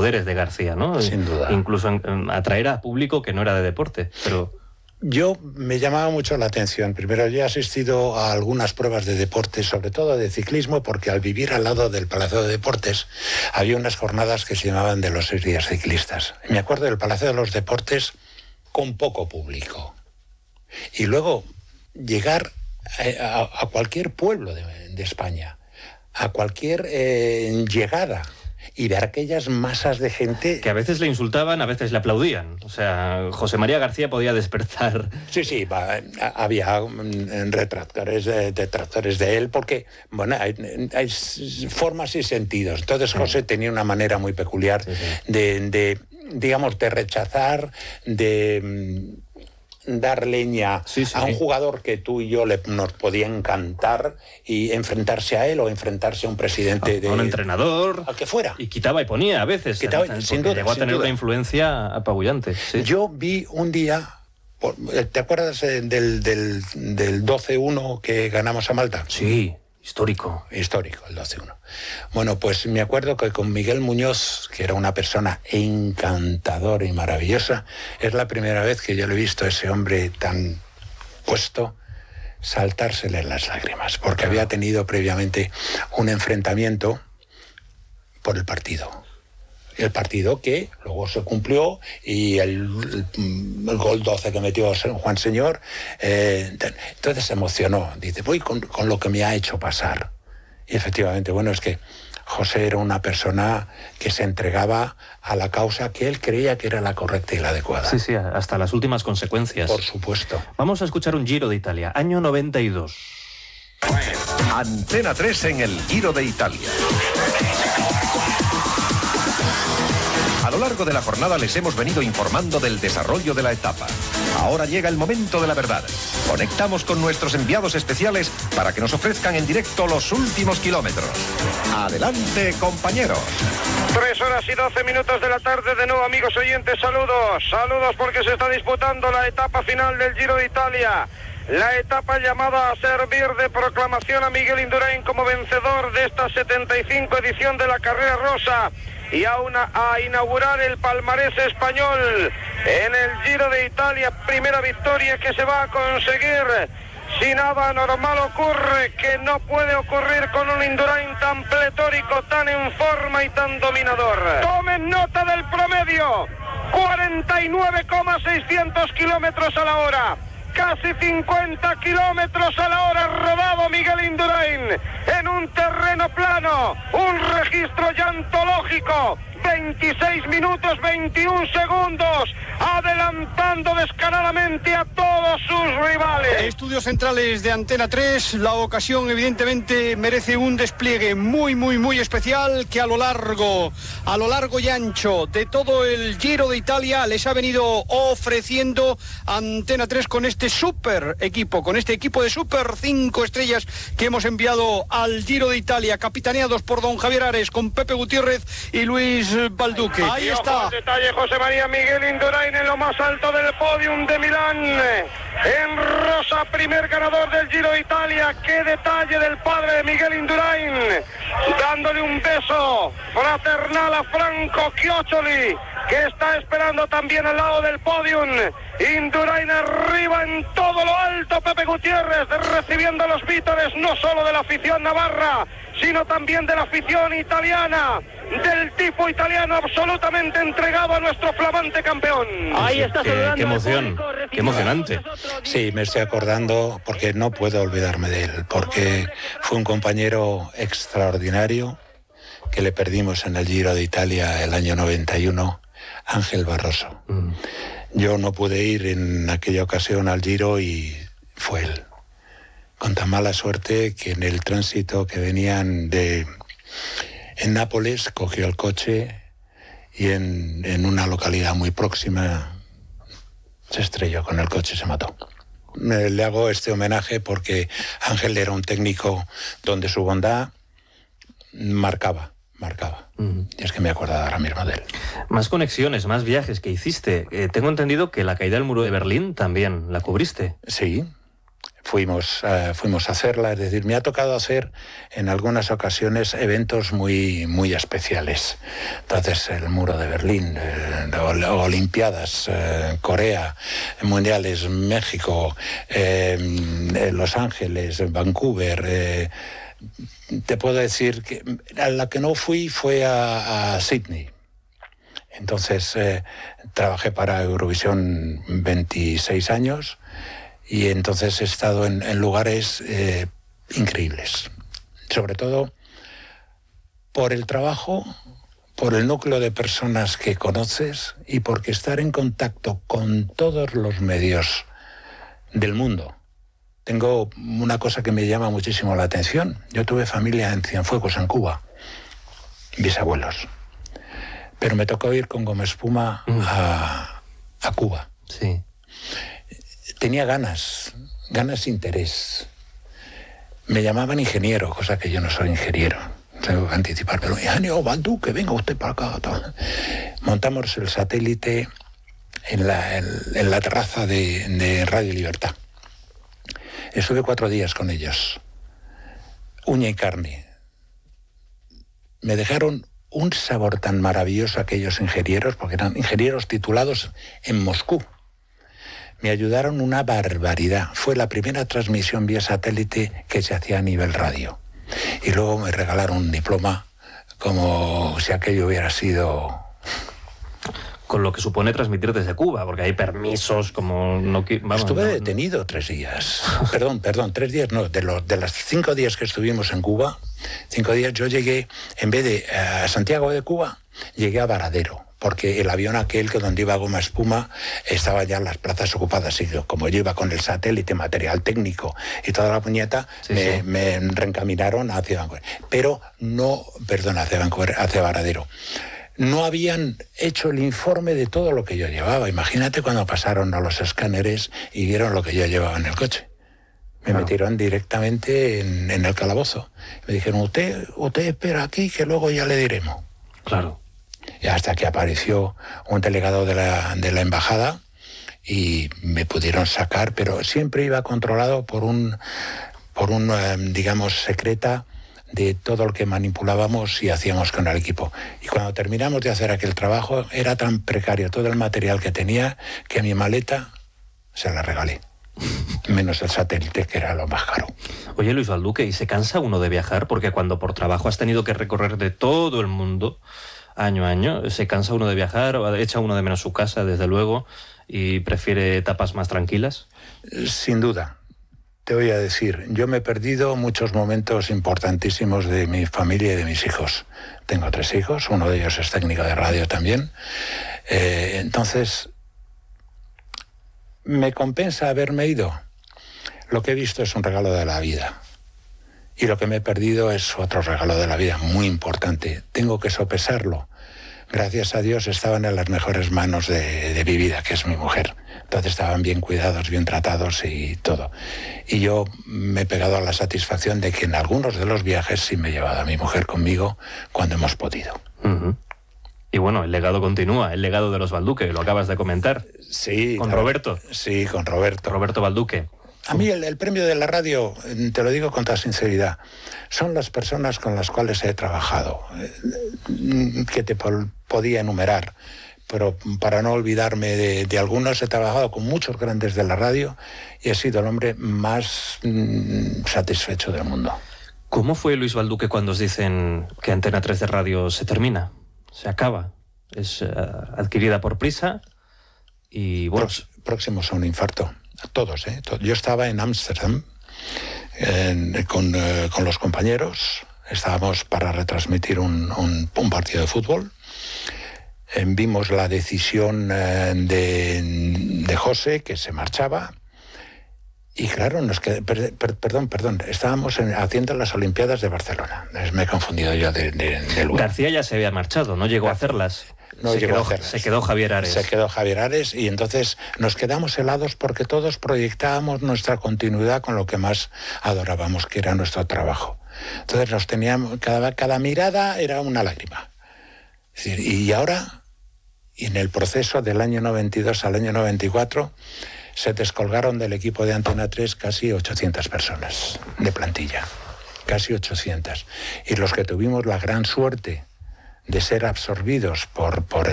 poderes de García, ¿no? Sin duda. Incluso atraer a público que no era de deporte, pero... Yo me llamaba mucho la atención. Primero, yo he asistido a algunas pruebas de deporte, sobre todo de ciclismo, porque al vivir al lado del Palacio de Deportes había unas jornadas que se llamaban de los 6 días ciclistas. Me acuerdo del Palacio de los Deportes con poco público. Y luego llegar a cualquier pueblo de España, a cualquier llegada, y ver aquellas masas de gente... Que a veces le insultaban, a veces le aplaudían. O sea, José María García podía despertar... Sí, había detractores de él, porque, bueno, hay formas y sentidos. Entonces José tenía una manera muy peculiar de rechazar, de... dar leña a un jugador que tú y yo nos podía encantar, y enfrentarse a él o enfrentarse a un presidente a un entrenador, al que fuera, y quitaba y ponía a veces, sin duda, llegó a tener una influencia apabullante. Yo vi un día, ¿te acuerdas del 12-1 que ganamos a Malta? Sí, histórico el 12-1. Bueno, pues me acuerdo que con Miguel Muñoz, que era una persona encantadora y maravillosa, es la primera vez que yo le he visto a ese hombre tan puesto saltársele las lágrimas, porque había tenido previamente un enfrentamiento por el partido. El partido que luego se cumplió, y el gol 12 que metió Juan Señor, entonces se emocionó. Dice, voy con lo que me ha hecho pasar. Y efectivamente, bueno, es que José era una persona que se entregaba a la causa que él creía que era la correcta y la adecuada. Sí, hasta las últimas consecuencias. Por supuesto. Vamos a escuchar un Giro de Italia, año 92. Antena 3 en el Giro de Italia. A lo largo de la jornada les hemos venido informando del desarrollo de la etapa. Ahora llega el momento de la verdad. Conectamos con nuestros enviados especiales para que nos ofrezcan en directo los últimos kilómetros. Adelante, compañeros. 3 horas y 12 minutos de la tarde, de nuevo, amigos oyentes, saludos porque se está disputando la etapa final del Giro de Italia. La etapa llamada a servir de proclamación a Miguel Indurain como vencedor de esta 75 edición de la Carrera Rosa, y a inaugurar el palmarés español en el Giro de Italia. Primera victoria que se va a conseguir. Si nada anormal ocurre, que no puede ocurrir con un Indurain tan pletórico, tan en forma y tan dominador. Tomen nota del promedio: 49,600 kilómetros a la hora. Casi 50 kilómetros a la hora rodado Miguel Indurain en un terreno plano, un registro ya antológico, 26 minutos 21 segundos, adelantando descaradamente a todos sus rivales. Estudios centrales de Antena 3, la ocasión evidentemente merece un despliegue muy especial, que a lo largo y ancho de todo el Giro de Italia les ha venido ofreciendo Antena 3 con este super equipo, con este equipo de super 5 estrellas que hemos enviado al Giro de Italia, capitaneados por don Javier Ares, con Pepe Gutiérrez y Luis Balduque. Ahí está. Detalle: José María Miguel Indurain en lo más alto del podium de Milán, en rosa, primer ganador del Giro de Italia. Qué detalle del padre de Miguel Indurain, dándole un beso fraternal a Franco Chioccioli, que está esperando también al lado del podium. Indurain arriba en todo lo alto, Pepe Gutiérrez, recibiendo los vítores no solo de la afición navarra, sino también de la afición italiana, del tifo italiano absolutamente entregado a nuestro flamante campeón. Ahí está saludando. Qué emoción, qué emocionante. Sí, me estoy acordando, porque no puedo olvidarme de él, porque fue un compañero extraordinario que le perdimos en el Giro de Italia el año 91, Ángel Barroso. Yo no pude ir en aquella ocasión al Giro y fue él. Con tan mala suerte que en el tránsito que venían en Nápoles cogió el coche y en una localidad muy próxima se estrelló con el coche y se mató. Le hago este homenaje porque Ángel era un técnico donde su bondad marcaba. Y es que me acuerdo ahora mismo de él. Más conexiones, más viajes que hiciste. Tengo entendido que la caída del muro de Berlín también la cubriste. Sí, fuimos a hacerla. Es decir, me ha tocado hacer en algunas ocasiones eventos muy, muy especiales. Entonces, el Muro de Berlín, Olimpiadas, Corea, Mundiales, México, Los Ángeles, Vancouver. Te puedo decir que a la que no fui fue a Sydney. Entonces, trabajé para Eurovisión 26 años. Y entonces he estado en lugares increíbles, sobre todo por el trabajo, por el núcleo de personas que conoces y porque estar en contacto con todos los medios del mundo. Tengo una cosa que me llama muchísimo la atención. Yo tuve familia en Cienfuegos, en Cuba, bisabuelos, pero me tocó ir con Goma Espuma a Cuba. Sí. Tenía ganas de interés. Me llamaban ingeniero, cosa que yo no soy ingeniero. Tengo que anticipar, pero ingeniero Balduque, venga usted para acá. Tal. Montamos el satélite en la terraza de Radio Libertad. Estuve 4 días con ellos. Uña y carne. Me dejaron un sabor tan maravilloso aquellos ingenieros, porque eran ingenieros titulados en Moscú. Me ayudaron una barbaridad. Fue la primera transmisión vía satélite que se hacía a nivel radio. Y luego me regalaron un diploma como si aquello hubiera sido... Con lo que supone transmitir desde Cuba, porque hay permisos como... Estuve detenido 3 días. Perdón, 3 días no. De las 5 días que estuvimos en Cuba, 5 días yo llegué, en vez de a Santiago de Cuba, llegué a Varadero. Porque el avión aquel que donde iba Goma Espuma estaba ya en las plazas ocupadas. Y como yo iba con el satélite, material técnico y toda la puñeta, me reencaminaron hacia Vancouver. Pero no, perdón, hacia Varadero. No habían hecho el informe de todo lo que yo llevaba. Imagínate cuando pasaron a los escáneres y vieron lo que yo llevaba en el coche. Me metieron directamente en el calabozo. Me dijeron, usted espera aquí que luego ya le diremos. Claro. Y hasta que apareció un delegado de la embajada y me pudieron sacar, pero siempre iba controlado por un digamos, secreta de todo lo que manipulábamos y hacíamos con el equipo. Y cuando terminamos de hacer aquel trabajo, era tan precario todo el material que tenía que a mi maleta se la regalé. Menos el satélite, que era lo más caro. Oye, Luis Balduque, ¿y se cansa uno de viajar? Porque cuando por trabajo has tenido que recorrer de todo el mundo... año a año, ¿se cansa uno de viajar? ¿Echa uno de menos su casa, desde luego, y prefiere etapas más tranquilas? Sin duda. Te voy a decir, yo me he perdido muchos momentos importantísimos de mi familia y de mis hijos. Tengo 3 hijos, uno de ellos es técnico de radio también. Entonces, ¿me compensa haberme ido? Lo que he visto es un regalo de la vida. Y lo que me he perdido es otro regalo de la vida muy importante. Tengo que sopesarlo. Gracias a Dios estaban en las mejores manos de mi vida, que es mi mujer. Entonces estaban bien cuidados, bien tratados y todo. Y yo me he pegado a la satisfacción de que en algunos de los viajes sí me he llevado a mi mujer conmigo cuando hemos podido. Uh-huh. Y bueno, el legado continúa, el legado de los Balduque, lo acabas de comentar. Sí. ¿Con Roberto? Sí, con Roberto. Roberto Balduque. A mí el premio de la radio, te lo digo con toda sinceridad, son las personas con las cuales he trabajado, que te podía enumerar, pero para no olvidarme de algunos, he trabajado con muchos grandes de la radio y he sido el hombre más satisfecho del mundo. ¿Cómo fue, Luis Balduque, cuando os dicen que Antena 3 de radio se termina, se acaba, es adquirida por Prisa y bueno... Próximos a un infarto. Todos, ¿eh? Yo estaba en Ámsterdam con los compañeros. Estábamos para retransmitir un partido de fútbol. Vimos la decisión de José, que se marchaba. Y claro, perdón, estábamos haciendo las Olimpiadas de Barcelona. Me he confundido yo de lugar. García ya se había marchado, no llegó a hacerlas. No llegó a hacerlas. Se quedó Javier Ares. Se quedó Javier Ares y entonces nos quedamos helados porque todos proyectábamos nuestra continuidad con lo que más adorábamos, que era nuestro trabajo. Entonces nos teníamos, cada mirada era una lágrima. Es decir, y ahora, en el proceso del año 92 al año 94, se descolgaron del equipo de Antena 3 casi 800 personas de plantilla, casi 800. Y los que tuvimos la gran suerte de ser absorbidos por